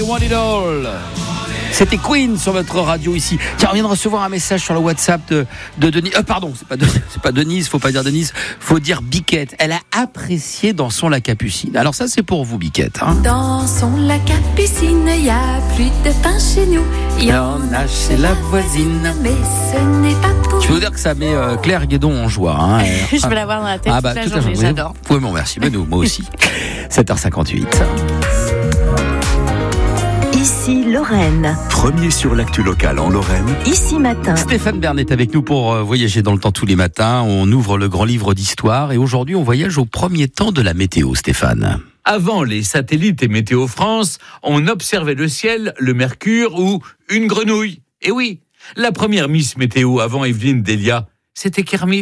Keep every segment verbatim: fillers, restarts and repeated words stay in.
Want It All. C'était Queen sur votre radio ici. Tiens, on vient de recevoir un message sur le WhatsApp de, de Denise. Euh, pardon, c'est pas, de, c'est pas Denise, faut pas dire Denise, faut dire Biquette. Elle a apprécié Dansons la Capucine. Alors ça, c'est pour vous, Biquette. Hein. Dansons la Capucine, y a plus de pain chez nous. Il y en a chez la voisine. Mais ce n'est pas pour. Je peux vous dire que ça met euh, Claire Guédon en joie. Hein. Je vais l'avoir dans la tête ah, bah, toute la toute journée, la journée. j'adore. Oui, bon, merci. Mais nous, moi aussi. sept heures cinquante-huit. Ici Lorraine. Premier sur l'actu locale en Lorraine. Ici Matin. Stéphane Bern est avec nous pour euh, voyager dans le temps tous les matins. On ouvre le grand livre d'histoire et aujourd'hui on voyage au premier temps de la météo, Stéphane. Avant les satellites et Météo France, on observait le ciel, le mercure ou une grenouille. Et oui, la première Miss Météo avant Evelyne Delia, c'était Kermit.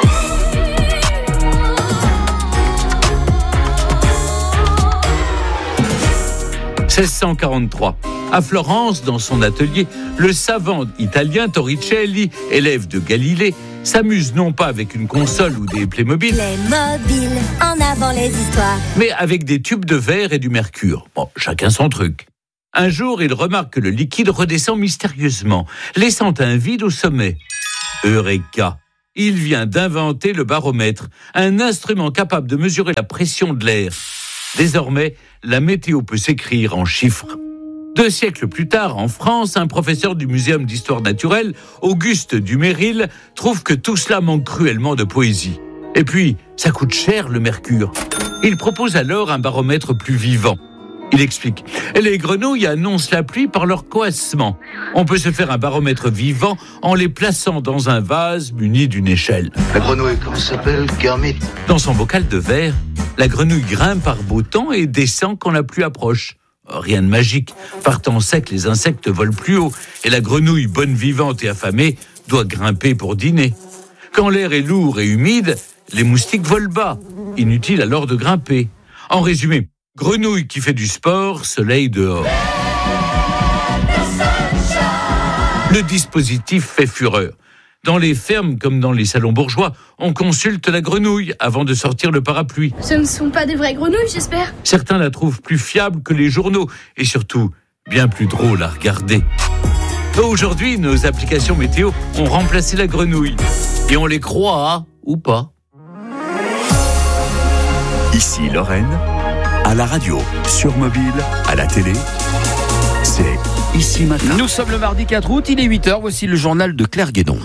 seize cent quarante-trois. À Florence, dans son atelier, le savant italien Torricelli, élève de Galilée, s'amuse non pas avec une console ou des Playmobil, Playmobil, en avant les histoires, mais avec des tubes de verre et du mercure. Bon, chacun son truc. Un jour, il remarque que le liquide redescend mystérieusement, laissant un vide au sommet. Eureka! Il vient d'inventer le baromètre, un instrument capable de mesurer la pression de l'air. Désormais, la météo peut s'écrire en chiffres. Deux siècles plus tard, en France, un professeur du Muséum d'histoire naturelle, Auguste Duméryl, trouve que tout cela manque cruellement de poésie. Et puis, ça coûte cher le mercure. Il propose alors un baromètre plus vivant. Il explique. Les grenouilles annoncent la pluie par leur coassement. On peut se faire un baromètre vivant en les plaçant dans un vase muni d'une échelle. La grenouille, comment ça s'appelle? Kermit. Dans son bocal de verre, la grenouille grimpe par beau temps et descend quand la pluie approche. Rien de magique. Par temps sec, les insectes volent plus haut et la grenouille, bonne vivante et affamée, doit grimper pour dîner. Quand l'air est lourd et humide, les moustiques volent bas. Inutile alors de grimper. En résumé, grenouille qui fait du sport, soleil dehors. Le dispositif fait fureur. Dans les fermes comme dans les salons bourgeois, on consulte la grenouille avant de sortir le parapluie. Ce ne sont pas des vraies grenouilles, j'espère. Certains la trouvent plus fiable que les journaux et surtout bien plus drôle à regarder. Aujourd'hui, nos applications météo ont remplacé la grenouille. Et on les croit, hein, ou pas. Ici Lorraine, à la radio, sur mobile, à la télé, c'est Ici Matin. Nous sommes le mardi quatre août, il est huit heures, voici le journal de Claire Guédon.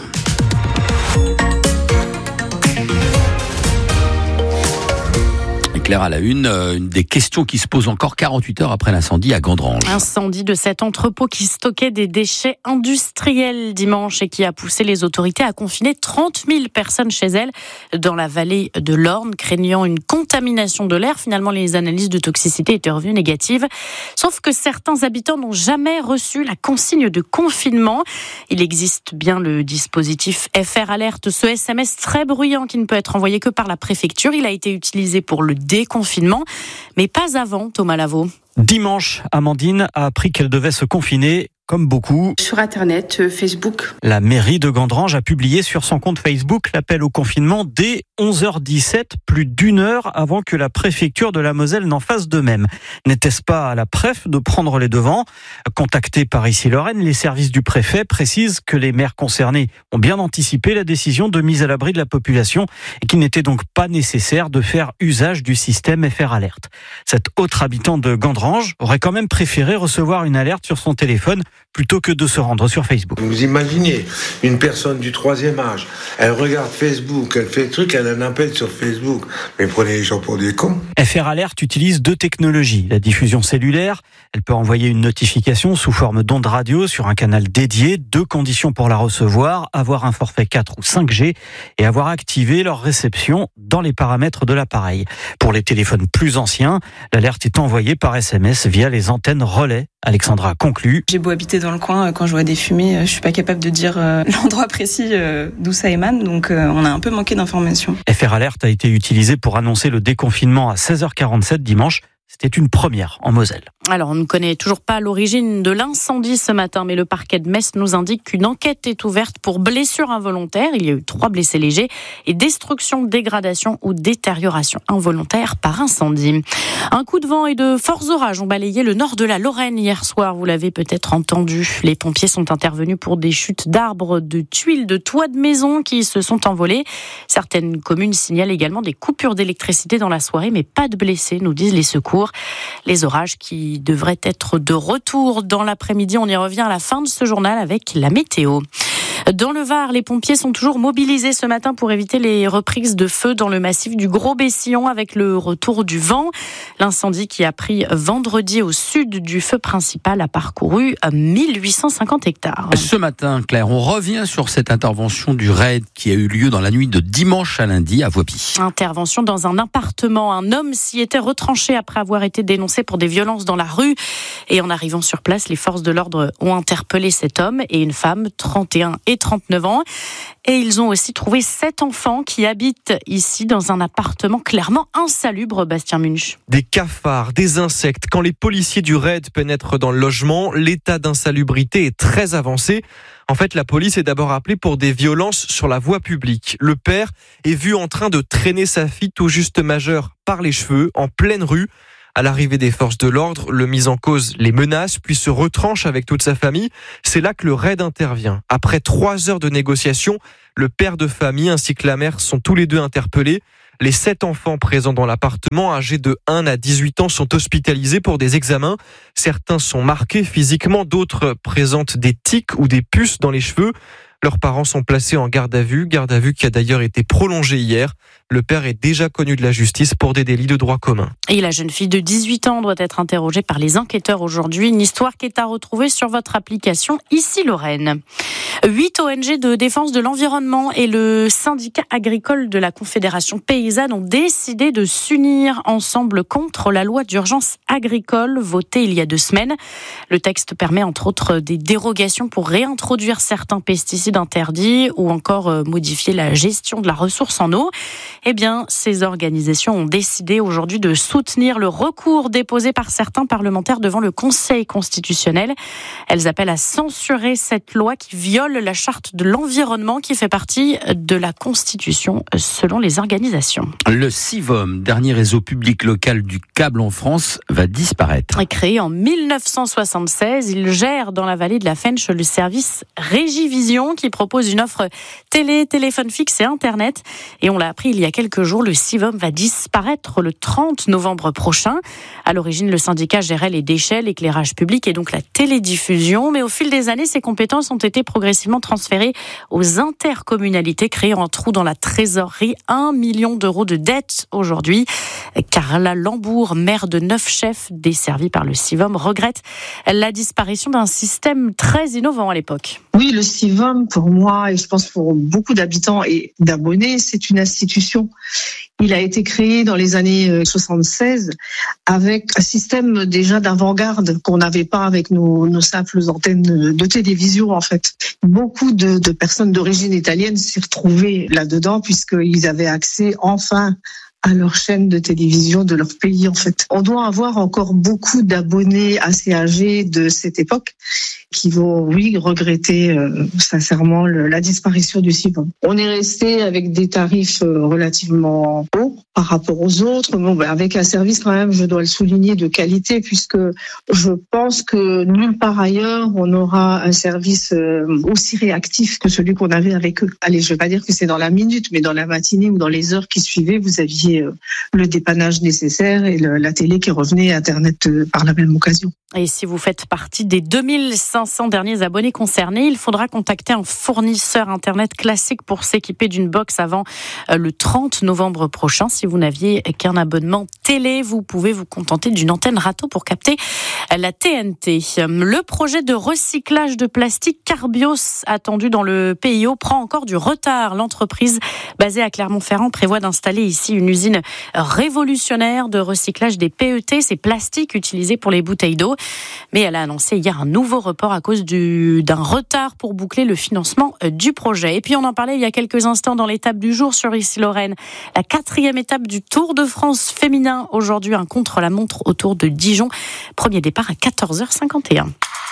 Claire à la une, euh, une des questions qui se posent encore quarante-huit heures après l'incendie à Gandrange. Incendie de cet entrepôt qui stockait des déchets industriels dimanche et qui a poussé les autorités à confiner trente mille personnes chez elles dans la vallée de l'Orne, craignant une contamination de l'air. Finalement, les analyses de toxicité étaient revenues négatives. Sauf que certains habitants n'ont jamais reçu la consigne de confinement. Il existe bien le dispositif F R Alert, ce S M S très bruyant qui ne peut être envoyé que par la préfecture. Il a été utilisé pour le déconfinement, mais pas avant, Thomas Lavaux. Dimanche, Amandine a appris qu'elle devait se confiner, comme beaucoup. Sur Internet, Facebook. La mairie de Gandrange a publié sur son compte Facebook l'appel au confinement dès onze heures dix-sept, plus d'une heure avant que la préfecture de la Moselle n'en fasse de même. N'était-ce pas à la préf de prendre les devants? Contactés par Ici Lorraine, les services du préfet précisent que les maires concernés ont bien anticipé la décision de mise à l'abri de la population et qu'il n'était donc pas nécessaire de faire usage du système F R Alert. Cet autre habitant de Gandrange aurait quand même préféré recevoir une alerte sur son téléphone plutôt que de se rendre sur Facebook. Vous imaginez une personne du troisième âge, elle regarde Facebook, elle fait le truc, elle a un appel sur Facebook. Mais prenez les gens pour des cons. F R Alert utilise deux technologies. La diffusion cellulaire, elle peut envoyer une notification sous forme d'onde radio sur un canal dédié. Deux conditions pour la recevoir, avoir un forfait quatre ou cinq G et avoir activé leur réception dans les paramètres de l'appareil. Pour les téléphones plus anciens, l'alerte est envoyée par S M S via les antennes relais. Alexandra conclut. J'ai beau habiter dans le coin, quand je vois des fumées, je suis pas capable de dire l'endroit précis d'où ça émane, donc on a un peu manqué d'informations. F R Alert a été utilisé pour annoncer le déconfinement à seize heures quarante-sept dimanche. C'était une première en Moselle. Alors, on ne connaît toujours pas l'origine de l'incendie ce matin, mais le parquet de Metz nous indique qu'une enquête est ouverte pour blessure involontaire. Il y a eu trois blessés légers et destruction, dégradation ou détérioration involontaire par incendie. Un coup de vent et de forts orages ont balayé le nord de la Lorraine hier soir. Vous l'avez peut-être entendu. Les pompiers sont intervenus pour des chutes d'arbres, de tuiles, de toits de maisons qui se sont envolées. Certaines communes signalent également des coupures d'électricité dans la soirée, mais pas de blessés, nous disent les secours. Les orages qui devraient être de retour dans l'après-midi. On y revient à la fin de ce journal avec la météo. Dans le Var, les pompiers sont toujours mobilisés ce matin pour éviter les reprises de feu dans le massif du Gros-Bessillon avec le retour du vent. L'incendie qui a pris vendredi au sud du feu principal a parcouru mille huit cent cinquante hectares. Ce matin, Claire, on revient sur cette intervention du raid qui a eu lieu dans la nuit de dimanche à lundi à Voipy. Intervention dans un appartement. Un homme s'y était retranché après avoir été dénoncé pour des violences dans la rue. Et en arrivant sur place, les forces de l'ordre ont interpellé cet homme et une femme, trente et un et trente-neuf ans. Et ils ont aussi trouvé sept enfants qui habitent ici dans un appartement clairement insalubre, Bastien Munch. Des cafards, des insectes. Quand les policiers du raid pénètrent dans le logement, l'état d'insalubrité est très avancé. En fait, la police est d'abord appelée pour des violences sur la voie publique. Le père est vu en train de traîner sa fille tout juste majeure par les cheveux en pleine rue. À l'arrivée des forces de l'ordre, le mis en cause les menace, puis se retranche avec toute sa famille. C'est là que le raid intervient. Après trois heures de négociation, le père de famille ainsi que la mère sont tous les deux interpellés. Les sept enfants présents dans l'appartement, âgés de un à dix-huit ans, sont hospitalisés pour des examens. Certains sont marqués physiquement, d'autres présentent des tics ou des puces dans les cheveux. Leurs parents sont placés en garde à vue, garde à vue qui a d'ailleurs été prolongée hier. Le père est déjà connu de la justice pour des délits de droit commun. Et la jeune fille de dix-huit ans doit être interrogée par les enquêteurs aujourd'hui. Une histoire qui est à retrouver sur votre application Ici Lorraine. Huit O N G de défense de l'environnement et le syndicat agricole de la Confédération paysanne ont décidé de s'unir ensemble contre la loi d'urgence agricole votée il y a deux semaines. Le texte permet entre autres des dérogations pour réintroduire certains pesticides interdits ou encore modifier la gestion de la ressource en eau. Eh bien, ces organisations ont décidé aujourd'hui de soutenir le recours déposé par certains parlementaires devant le Conseil constitutionnel. Elles appellent à censurer cette loi qui viole la charte de l'environnement qui fait partie de la Constitution selon les organisations. Le Sivom, dernier réseau public local du câble en France, va disparaître. Créé en mille neuf cent soixante-seize, il gère dans la vallée de la Fensch le service Régivision qui propose une offre télé, téléphone fixe et Internet. Et on l'a appris il y a quelques jours, le Sivom va disparaître le trente novembre prochain. À l'origine, le syndicat gérait les déchets, l'éclairage public et donc la télédiffusion. Mais au fil des années, ses compétences ont été progressivement transférées aux intercommunalités, créant un trou dans la trésorerie. Un million d'euros de dettes aujourd'hui. Carla Lambourg, maire de Neufchef, desservie par le Sivom, regrette la disparition d'un système très innovant à l'époque. Oui, le Sivom, pour moi, et je pense pour beaucoup d'habitants et d'abonnés, c'est une institution. Il a été créé dans les années soixante-seize avec un système déjà d'avant-garde qu'on n'avait pas avec nos, nos simples antennes de télévision, en fait. Beaucoup de, de personnes d'origine italienne s'y retrouvaient là-dedans puisqu'ils avaient accès enfin à leur chaîne de télévision de leur pays, en fait. On doit avoir encore beaucoup d'abonnés assez âgés de cette époque qui vont, oui, regretter euh, sincèrement le, la disparition du Sivom. On est resté avec des tarifs euh, relativement hauts par rapport aux autres, bon, ben, avec un service quand même, je dois le souligner, de qualité, puisque je pense que nulle part ailleurs on aura un service euh, aussi réactif que celui qu'on avait avec eux. Allez, je vais pas dire que c'est dans la minute, mais dans la matinée ou dans les heures qui suivaient, vous aviez euh, le dépannage nécessaire et le, la télé qui revenait, Internet euh, par la même occasion. Et si vous faites partie des deux mille cinq cents derniers abonnés concernés, il faudra contacter un fournisseur Internet classique pour s'équiper d'une box avant le trente novembre prochain. Si vous n'aviez qu'un abonnement télé, vous pouvez vous contenter d'une antenne râteau pour capter la T N T. Le projet de recyclage de plastique Carbios attendu dans le P I O prend encore du retard. L'entreprise basée à Clermont-Ferrand prévoit d'installer ici une usine révolutionnaire de recyclage des P E T, ces plastiques utilisés pour les bouteilles d'eau. Mais elle a annoncé hier un nouveau report encore à cause du, d'un retard pour boucler le financement du projet. Et puis on en parlait il y a quelques instants dans l'étape du jour sur Ici Lorraine. La quatrième étape du Tour de France féminin. Aujourd'hui, un contre-la-montre autour de Dijon. Premier départ à quatorze heures cinquante et un.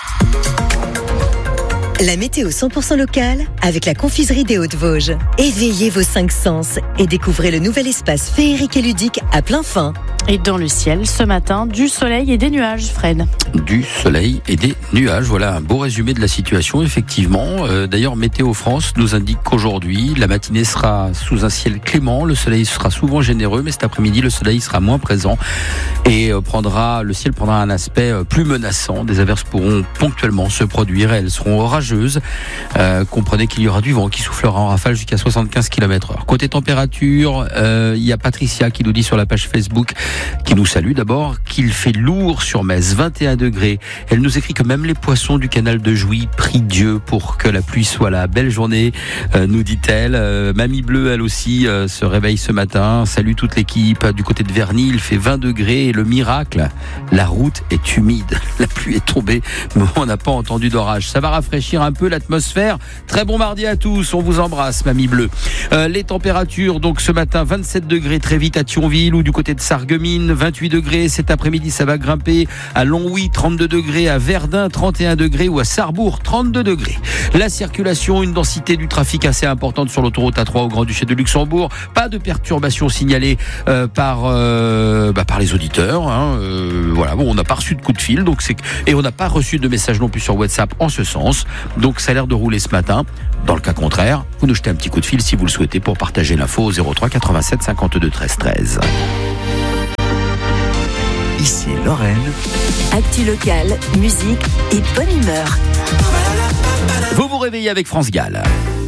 La météo cent pour cent locale avec la confiserie des Hauts-de-Vosges. Éveillez vos cinq sens et découvrez le nouvel espace féerique et ludique à plein fin. Et dans le ciel, ce matin, du soleil et des nuages, Fred. Du soleil et des nuages. Voilà un beau résumé de la situation, effectivement. Euh, d'ailleurs, Météo France nous indique qu'aujourd'hui, la matinée sera sous un ciel clément. Le soleil sera souvent généreux, mais cet après-midi, le soleil sera moins présent et euh, prendra, le ciel prendra un aspect euh, plus menaçant. Des averses pourront ponctuellement se produire et elles seront orageuses. Euh, comprenez qu'il y aura du vent qui soufflera en rafale jusqu'à soixante-quinze kilomètres heure. Côté température, euh, il y a Patricia qui nous dit sur la page Facebook, qui nous salue d'abord, qu'il fait lourd sur Metz, vingt et un degrés. Elle nous écrit que même les poissons du canal de Jouy prient Dieu pour que la pluie soit là. Belle journée, euh, nous dit-elle. Euh, Mamie Bleue, elle aussi, euh, se réveille ce matin. Salut toute l'équipe. Du côté de Verny, il fait vingt degrés. Et le miracle, la route est humide. La pluie est tombée, mais on n'a pas entendu d'orage. Ça va rafraîchir un peu l'atmosphère. Très bon mardi à tous. On vous embrasse, Mamie Bleue. Euh, les températures, donc ce matin, vingt-sept degrés très vite à Thionville ou du côté de Sarreguemines, vingt-huit degrés. Cet après-midi, ça va grimper à Longwy, trente-deux degrés, à Verdun, trente et un degrés ou à Sarrebourg, trente-deux degrés. La circulation, une densité du trafic assez importante sur l'autoroute A trois au Grand-Duché de Luxembourg. Pas de perturbations signalées euh, par euh, bah, par les auditeurs. Hein. Euh, voilà, bon, on n'a pas reçu de coup de fil, donc c'est et on n'a pas reçu de message non plus sur WhatsApp en ce sens. Donc ça a l'air de rouler ce matin. Dans le cas contraire, vous nous jetez un petit coup de fil si vous le souhaitez pour partager l'info au zéro trois quatre-vingt-sept cinquante-deux treize treize. Ici Lorraine. Actu locale, musique et bonne humeur. Vous vous réveillez avec France Gall.